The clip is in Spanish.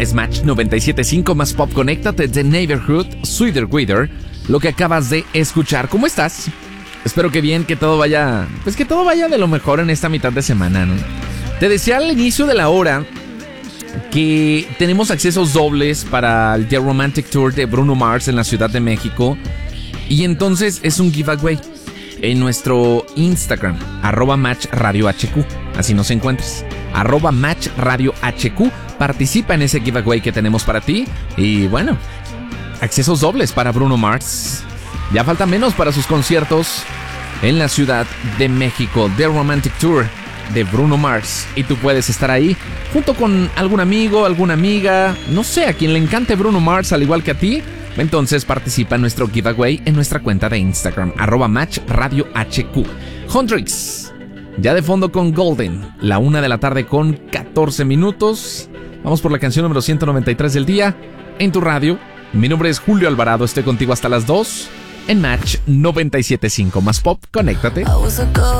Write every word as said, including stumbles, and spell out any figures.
es Match noventa y siete punto cinco más Pop. Conéctate de Neighborhood, Sweeter Weather, lo que acabas de escuchar. ¿Cómo estás? Espero que bien, que todo vaya, pues que todo vaya de lo mejor en esta mitad de semana, ¿no? Te decía al inicio de la hora que tenemos accesos dobles para el The Romantic Tour de Bruno Mars en la Ciudad de México. Y entonces es un giveaway en nuestro Instagram, arroba Match Radio H Q. Así nos encuentras, arroba Match Radio H Q. Participa en ese giveaway que tenemos para ti. Y bueno, accesos dobles para Bruno Mars. Ya falta menos para sus conciertos en la Ciudad de México. The Romantic Tour de Bruno Mars. Y tú puedes estar ahí junto con algún amigo, alguna amiga, no sé, a quien le encante Bruno Mars al igual que a ti. Entonces participa en nuestro giveaway en nuestra cuenta de Instagram, arroba Match Radio H Q. Hendrix, ya de fondo con Golden, la una de la tarde con catorce minutos. Vamos por la canción número ciento noventa y tres del día en tu radio. Mi nombre es Julio Alvarado, estoy contigo hasta las dos en Match noventa y siete punto cinco más Pop. Conéctate.